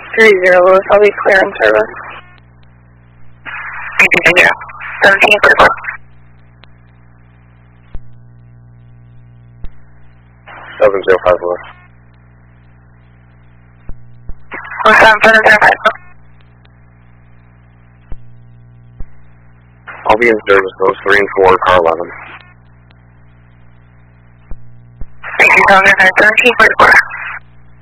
30 Lewis, I'll be clear in service. 17 clear. 705 Lewis. 705. I'll be in service, those 3 and 4, car 11. Thank you, 17 clear.